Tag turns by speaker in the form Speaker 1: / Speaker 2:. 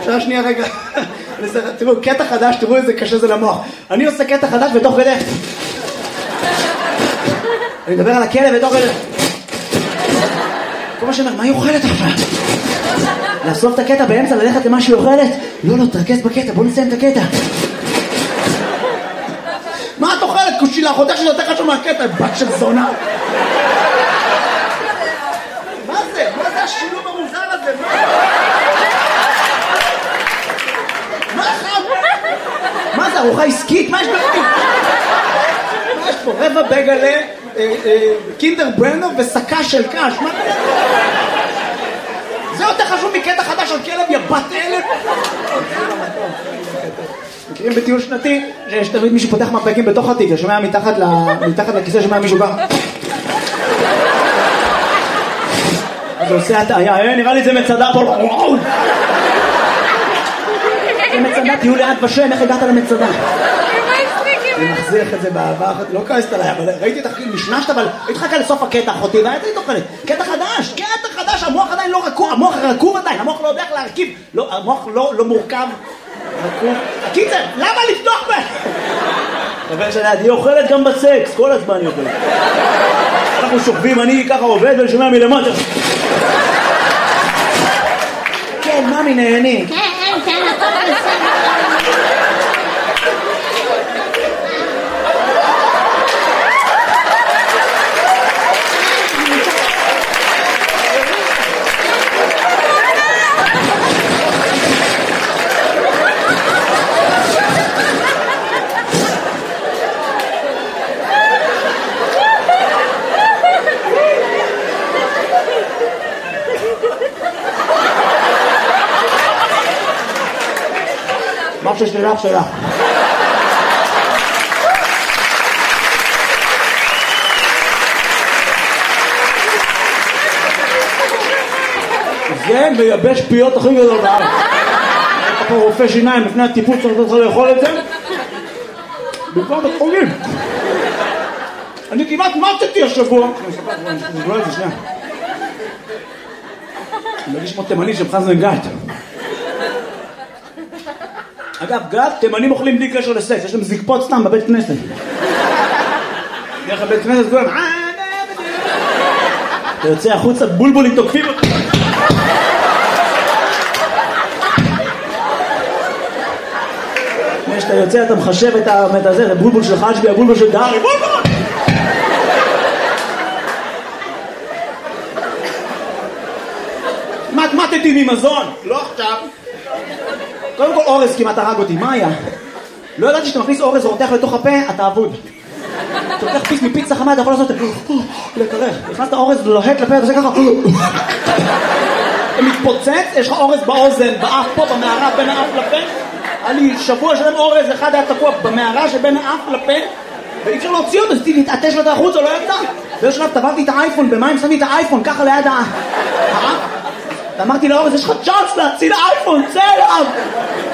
Speaker 1: שנייה רגע. תראו, קטע חדש, תראו איזה קשה זה למוח. אני עושה קטע חדש ותוך כדי. אני מדבר על הכלב ותוך כדי. כל מה שאומר, מה היא אוכלת עכשיו? לאסוף את הקטע באמצע, ללכת למה שהיא אוכלת? לא, תרכז בקטע, בוא נסיים את הקטע. מה את אוכלת? קושילה, חודש שזה יותר חשוב מהקטע, בת של זונה. מה זה? מה זה השילוב המוזר הזה? מה זה, ארוחה עסקית? מה יש בפנים? מה יש פה? רבע בגלה, קינדר ברנו וסקה של קש. מה זה? זה יותר חשוב מקטע חדש על כלב, יא בת אלף. מכירים בטיול שנתי, שיש תמיד מישהו פותח מפקים בתוך התיק, שומע מתחת לכיסא, שומע מישהו בא. אז הוא עושה הטעיה, נראה לי זה מצדה פה, וואו! זה מצדה, תהיו לאט בשם, איך הגעת למצדה? אני מחזיך את זה באהבה אחת, לא כעסת עליי, אבל ראיתי את החכים, נשנשת, אבל התחכה לסוף הקטע אחותי, והייתה לי תוכלת, קטע חדש, המוח עדיין לא רקוב, המוח רקוב עדיין, המוח לא יודע איך להרכיב, המוח לא מורכב, רקוב, הקיצר, למה לפתוח בה? אבל היא אוכלת גם בסקס, כל הזמן היא אוכלת. אנחנו שוכבים, אני ככה עובד ולשומע מלמטה. כן, ממי נהני.
Speaker 2: כן, הכל בסדר.
Speaker 1: מה ששלך שלך. זה מייבש פיות הכי גדול בארץ. אתה פה רופא שיניים לפני הטיפול צריך לאכול את זה במקום בית חולים. אני כמעט מתתי השבוע. אני אספר את זה שנייה. אני מרגיש כמו תימני של חזן גת. אגב, גת, תימנים אוכלים בלי קשר לסקס, יש להם זקפות סתם בבית כנסת. דרך הבית כנסת כולם, אתה יוצא החוצה, בולבולים תוקפים אותך. כשאתה יוצא אתה מחשב את הזה, את הבולבול של חג'בי, הבולבול של דארי, בולבול! מתמטתי ממזון, לא עכשיו. קודם כל אורז כמעט הרג אותי, מה היה? לא ידעתי שאתה מכניס אורז ורותח לתוך הפה, אתה אבוד. אתה לוקח פיס מפיצה חמה, אתה יכול לעשות לקרח. הכנסת אורז לוהט לפה, אתה עושה ככה. אתה מתפוצץ, יש לך אורז באוזן, באף פה, במערה, בין האף לפה. היה לי שבוע שלם אורז, אחד היה תקוע במערה שבין האף לפה, ואי אפשר להוציא אותו, אז תתעטש לו את החוץ, או לא ידע. באיזה שלב טבעתי את האייפון, במים שמתי את האייפון, ככה ליד האף. ואמרתי לאורז, יש לך צ'אנס להציל האייפון, צא אליו!